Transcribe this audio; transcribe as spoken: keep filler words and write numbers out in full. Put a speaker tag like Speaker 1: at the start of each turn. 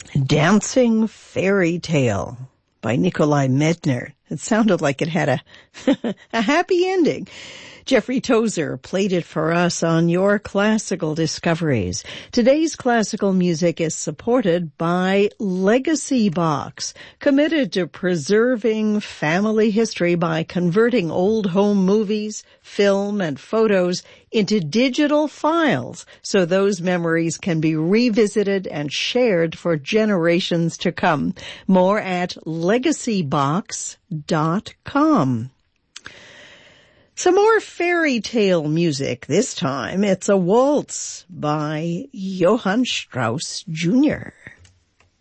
Speaker 1: Dancing Fairy Tale by Nikolai Medtner. It sounded like it had a, a happy ending. Jeffrey Tozer played it for us on Your Classical Discoveries. Today's classical music is supported by Legacy Box, committed to preserving family history by converting old home movies, film, and photos into digital files so those memories can be revisited and shared for generations to come. More at legacy box dot com. Some more fairy tale music. This time it's a waltz by Johann Strauss Junior